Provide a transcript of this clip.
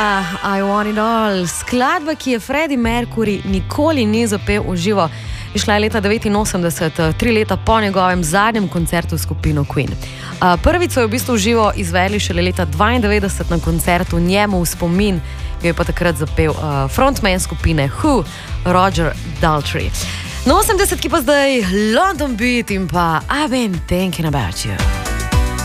bila I Want It All, skladba, ki je Freddie Mercury nikoli ni zapel v živo. Išla je leta 1989, 3 leta po njegovem zadnjem koncertu skupino Queen. Prvič so jo v bistvu živo izvedli šele leta 1992 na koncertu njemu v spomin, jo je pa takrat zapel frontman skupine Who, Roger Daltrey. Na 80-ki pa zdaj London Beat in pa I've Been Thinking About You.